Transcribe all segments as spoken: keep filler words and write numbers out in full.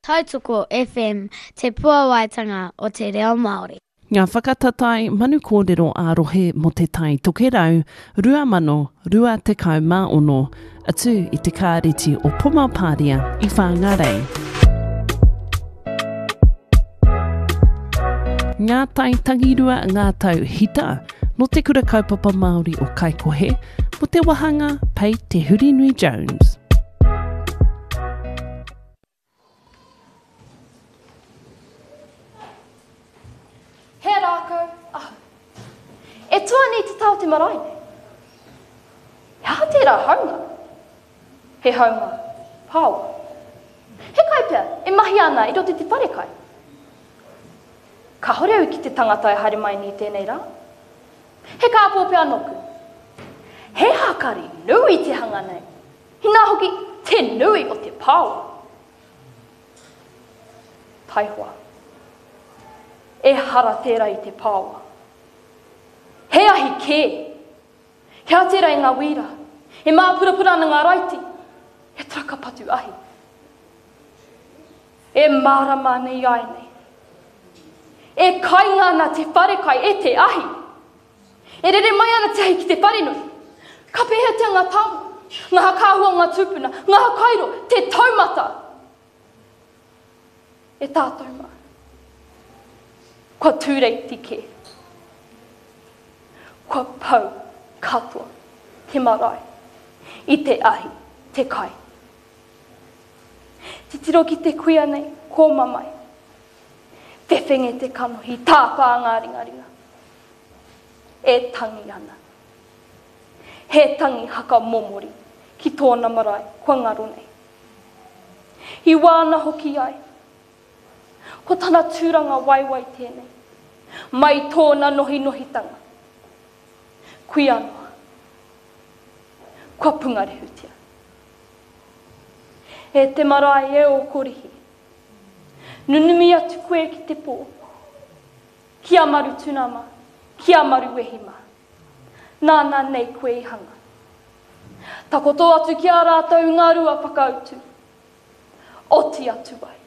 Tautoko F M, te puawaitanga o te reo Māori. Ngā whakatatai manu kōrero ārohe mo te tai tokerau, rua mano, rua tekau mā ono, atu i te kāreti o Pumapāria i Whāngarei. Ngā tai tangirua ngā tau hita, no te kura kaupapa Māori o Kaikohe, mo te wahanga pei te Hurinui Jones. He rākau, ah, e tua ni te tau te marae. He ha te rā haunga. He haunga, pāua. He kaipea, e mahi ana i rote te whare kai. Ka hore au ki te tangata e haere mai ni tēnei rā. He kāpō pia noku. He hakari nui te hanga nei. Hina hoki te nui o te pāua. Taihoa. E hara tērā i te pāua. He ahi kē. Hea tērā i ngā wīra. E māpurapura ana ngā raiti. He trakapatu ahi. E mārama nei ai nei. E kainga ana te whare kai e te ahi. E rere mai ana te ahi ki te wharenui. Ka pehetea ngā tāmu. Ngā kāhua ngā tūpuna. Ngā kairo. Te taumata. E tātou mā. Kua tūrei tike. Kua pau katoa te marae. I te ahi, te kai. Te tiro ki te kuia nei, ko mamai. Whewhenge te kanohi, tāpā ngā ringaringa. E tangi ana. He tangi haka momori ki tōna marae, kua ngaro nei. I wāna hoki ai. Ko tana tūranga waiwai tēnei. Mai tōna nohi nohitanga. Kui anoa. Kua pungare hutia. E te marae e o korihi. Nunumi atu koe ki te pō. Ki amaru tunama. Ki amaru wehima. Nāna nei koe i hanga. Takoto atu ki a rātau ngā rua whakautu. Oti atu wai.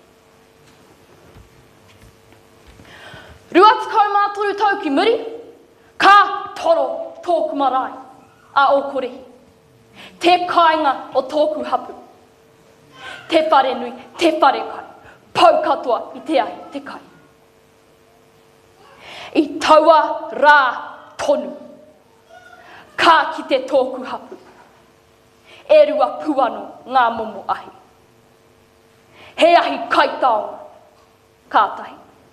Rua tikau mātoru tau ki muri, ka toro tōku marae a o korehi. Te kāinga o tōku hapu. Te whare nui, te whare kai. Pau katoa i te ahi, te kai. I taua rā tonu. Ka ki te tōku hapu. E rua puano ngā momo ahi. He ahi kaitaonga. Kātahi.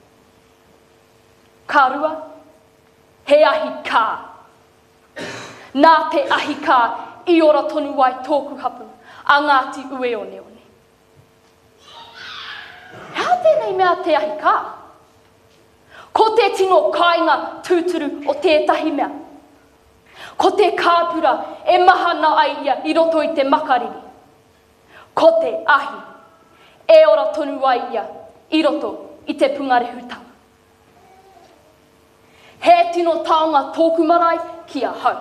Ka rua, he ahi kā. Nā te ahi kā i ora tonu wai tōku hapu a Ngāti ue one one. Hea tēnei mea te ahi kā? Ko te tino kāinga tūturu o tētahi mea. Ko te kāpura e mahana ai ia i roto i te makariri. Ko te ahi e ora tonu wai ia i roto i te pungare hutanga. He tino taonga tōku marae ki a hau.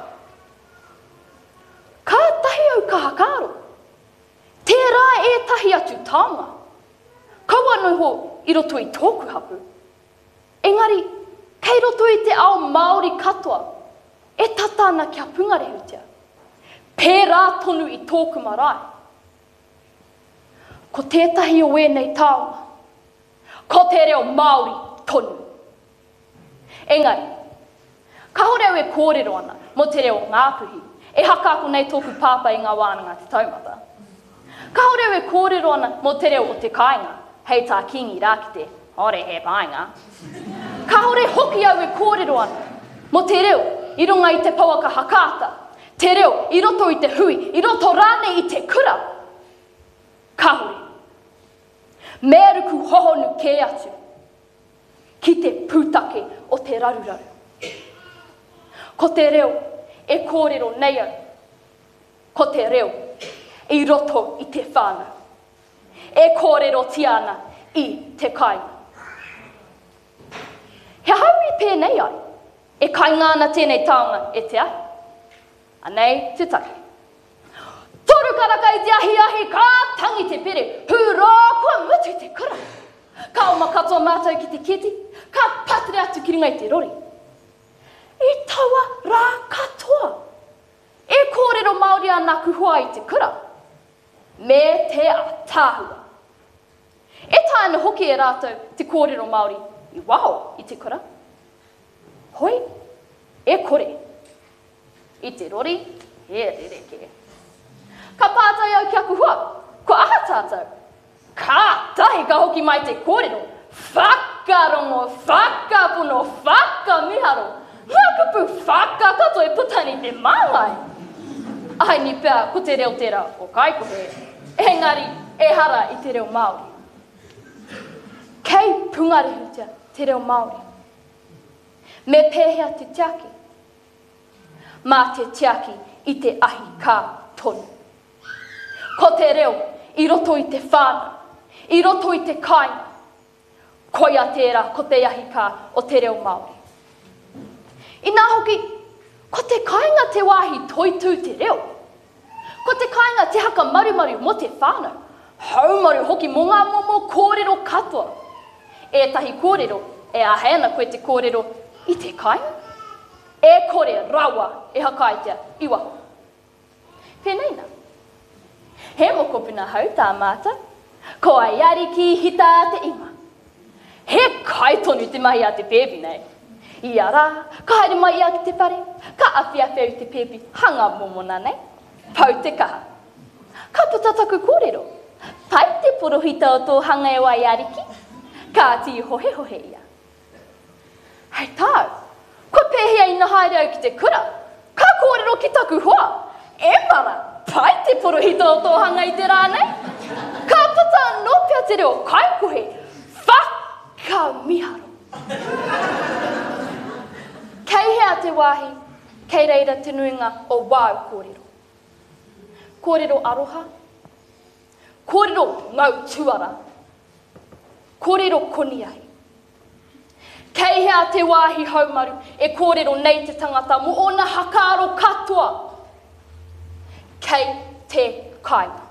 Ka tahi au ka hakaro. Tērā e tahi atu taonga. Kau anō ho i roto i tōku hapu. Engari, kei roto i te ao Māori katoa, e tata ana kia pungare hutia. Pērā tonu i tōku marae. Ko tētahi o wēnei taonga. Ko te reo Māori tonu. Engari, ka hore au e kōrero ana, mo te reo Ngāpuhi, e haka ako nei tōku pāpa i ngā wānanga te taumata. Ka hore au e kōrero ana, mo te reo o te kāinga, hei tā kingi rākite, hore he pāinga. Ka hore hoki au e kōrero ana, mo te reo, i runga i te pauaka hakata, te reo, i roto i te hui, i roto rāne i te kura. Ka hore, mēruku hohonu kē atu, ki te pūtake o te raruraru. Ko te reo e kōrero nei au. Ko te reo i roto i te whānau. E kōrero tiana i te kāinga. He haui pēnei ai. E kaingana tēnei taonga e te ahi. Anei te taki. Toru karaka i te ahi ahi ka tangi te pere. Hurā kua mutu te kura. Kauma katoa mātou ki te kiti, ka patere atu ki ringa i te rori. I taua rā katoa. E kōrero Māori ana kuhua i te kura. Me te atāhua. E tāna hoki e rātou te kōrero Māori i waho i te kura. Hoi, e kore. I te rori, he rereke. Ka pātai au kia kuhua, ko aha tātou. Ka tahi ka hoki mai te kōrero. Whakarongo, whakapuno, whakamiharo. Ngā kupu whakakato e putani te māngai. Ai ni pēr, ko te reo tera o kaikohe. Engari, e hara i te reo Māori. Kei pungarehutia te reo Māori. Me pēhea te tiaki. Mā te tiaki i te ahi kā tonu. Ko te reo, i roto i te whāna. I roto i te kainga. Koia tērā ko te ahi kā o te reo Māori. I nā hoki, ko te kāinga te wāhi toitū te reo. Ko te kāinga te haka marumaru mo te whānau. Haumaru hoki mo ngā momo kōrero katoa. Ētahi kōrero e ahena koe te kōrero i te kāinga. E kore rawa e hakaitea i waho. Pēnei nā. He mokopuna hau tā māta. Ko ai ariki hita te inga. He kaitonu te mahi a te pēpi nei. I ara, ka haere mai a te pare, ka awhiawhiau te pēpi hanga momona nei, pau te kaha. Ka putataku kōrero, pai te porohita o tō hanga e wai ariki, ka ti hohe hohe ia. Hei tāu, ko pēhea ina haere au ki te kura, ka kōrero ki taku hoa, e mara, pai te porohita o tō hanga i te rā nei, ka puta nopia te reo kaikohe, whakamiharo. Kei hea te wāhi, kei reira te nuinga o wāu kōrero. Kōrero aroha, kōrero ngau tuara, kōrero koniai. Kei hea te wāhi haumaru e kōrero nei te tangata mo ona hakaro katoa. Kei te kainga.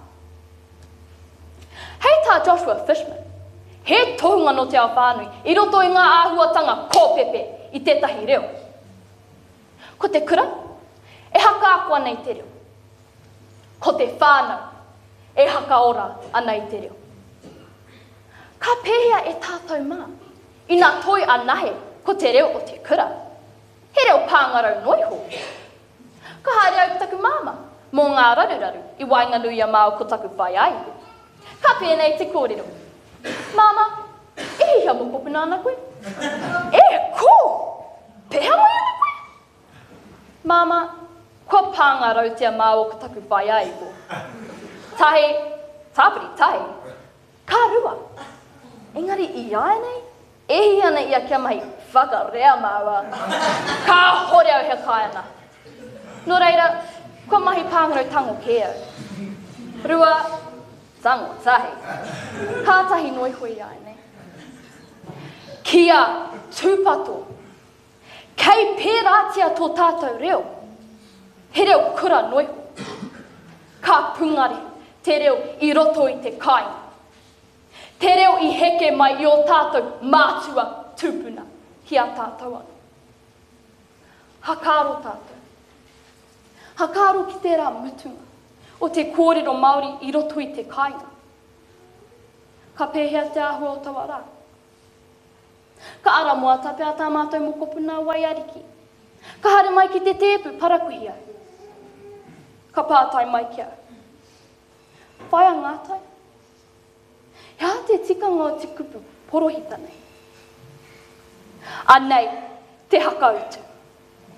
Hei tā Joshua Fishman, he tohunga no te awhānui i roto i ngā āhuatanga kōpepe i tētahi reo. Ko te kura, e haka aku ana i te reo. Ko te whānau, e haka ora ana i te reo. Ka pēhea e tātou mā, i nā toi anahe ko te reo o te kura. He reo pāngarau noiho. Ka haere au taku māma, mō ngā raruraru i Wainganuia Māo ko taku whai ai. Ka pēnei te kōrero. Māma, e hia mo kopuna ana koe? E ko! Peha mai ana koe? Māma, kua pāngarau tia Māo ko taku whai ai ko. Tahe, tāpiri tahe, ka rua. Engari i ai nei, e hi ana ia kia mahi whakarea māua. Ka hore au he kai ana. Nō reira, kua mahi pāngarau tango ke au. Rua, tango tahe. Kātahi noi hoi ai nei. Kia tūpato. Kei pērātia tō tātou reo. He reo kura noiho. Ka pungari te reo i roto i te kāinga. Te reo i heke mai i o tātou mātua tūpuna hi a tātou anu. Hakaro tātou. Hakaro ki tērā mutunga o te kōrero Māori i roto i te kāinga. Ka pēhea te āhua o tawa rā. Ka ara moa tapea tā mātou mo kopuna wai ariki. Ka hare mai ki te tēpu parakuhi au. Ka pātai mai ki au. Whai a ngātai. Hea te tikanga o te kupu porohita nei. A nei, te hakautu.